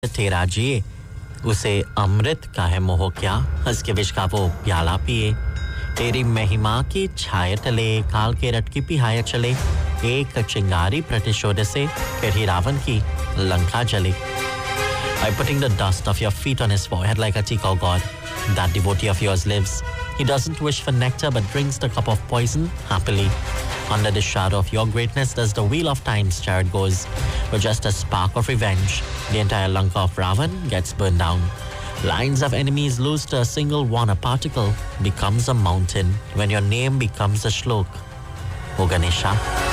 तेरा जिए उसे अमृत का है मोह क्या हंस के विष का वो प्याला पिए तेरी महिमा की छाया तले काल के रटकी पिहाया चले एक चिंगारी प्रतिशोध से फिर ही रावण की लंका जले By putting the dust of your feet on his forehead like a tick, oh God, that devotee of yours lives. He doesn't wish for nectar but drinks the cup of poison happily. Under the shadow of your greatness does the wheel of time's chariot goes. With just a spark of revenge, the entire Lanka of Ravan gets burned down. Lines of enemies lose to a single one. A particle becomes a mountain when your name becomes a shlok. O Ganesha.